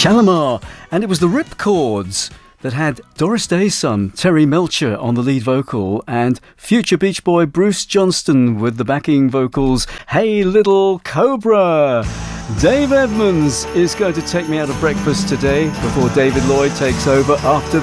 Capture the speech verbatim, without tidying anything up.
Shalimar, and it was the Ripcords that had Doris Day's son, Terry Melcher, on the lead vocal, and future Beach Boy Bruce Johnston with the backing vocals, Hey Little Cobra. Dave Edmunds is going to take me out of breakfast today before David Lloyd takes over after